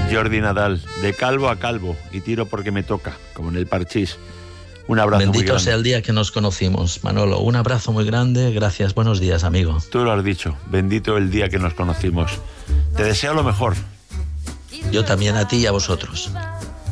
Jordi Nadal, de calvo a calvo, y tiro porque me toca, como en el parchís. Un abrazo muy grande. Bendito sea el día que nos conocimos, Manolo. Un abrazo muy grande, gracias, buenos días, amigo. Tú lo has dicho, bendito el día que nos conocimos. Te deseo lo mejor. Yo también, a ti y a vosotros.